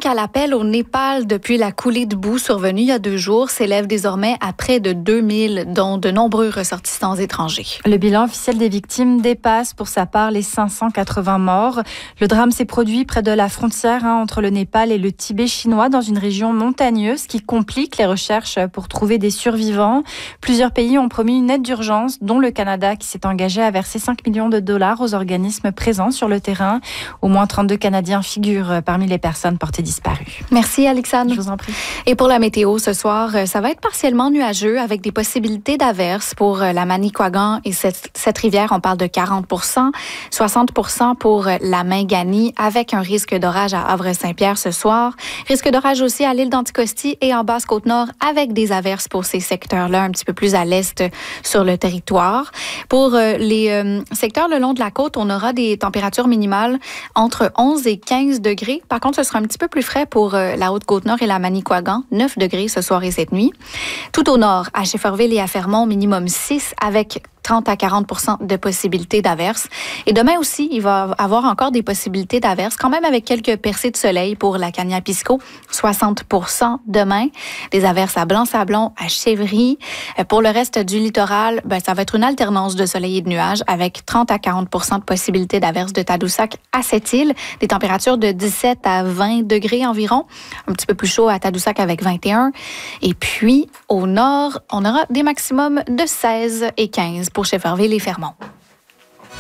donc à l'appel au Népal depuis la coulée de boue survenue il y a 2 jours s'élève désormais à près de 2000, dont de nombreux ressortissants étrangers. Le bilan officiel des victimes dépasse pour sa part les 580 morts. Le drame s'est produit près de la frontière entre le Népal et le Tibet chinois, dans une région montagneuse qui complique les recherches pour trouver des survivants. Plusieurs pays ont promis une aide d'urgence, dont le Canada qui s'est engagé à verser 5 millions de dollars aux organismes présents sur le terrain. Au moins 32 Canadiens figurent parmi les personnes portées disparues. Merci Alexandre. Je vous en prie. Et pour la météo ce soir, ça va être partiellement nuageux avec des possibilités d'averses pour la Manicouagan et cette rivière. On parle de 40%, 60% pour la Mingani avec un risque d'orage à Havre-Saint-Pierre ce soir. Risque d'orage aussi à l'île d'Anticosti et en Basse-Côte-Nord avec des averses pour ces secteurs-là un petit peu plus à l'est sur le territoire. Pour les secteurs le long de la côte, on aura des températures minimales entre 11 et 15 degrés. Par contre, ce sera un petit peu plus frais pour la Haute-Côte-Nord et la Manicouagan, 9 degrés ce soir et cette nuit. Tout au nord, à Shefferville et à Fermont, minimum 6 avec 30 à 40% de possibilités d'averses. Et demain aussi, il va avoir encore des possibilités d'averses, quand même avec quelques percées de soleil pour la Cagna-Pisco, 60% demain. Des averses à Blanc-Sablon, à Chevry. Pour le reste du littoral, ça va être une alternance de soleil et de nuages avec 30 à 40% de possibilités d'averses de Tadoussac à Sept-Îles. Des températures de 17 à 20 degrés environ. Un petit peu plus chaud à Tadoussac avec 21. Et puis, au nord, on aura des maximums de 16 et 15 pour Shefferville et Fermont.